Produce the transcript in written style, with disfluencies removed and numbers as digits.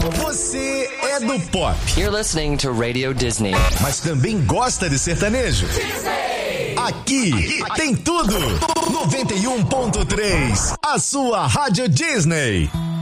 Você é do pop. You're listening to Radio Disney. Mas também gosta de sertanejo. Aqui tem tudo. 91.3, a sua Rádio Disney.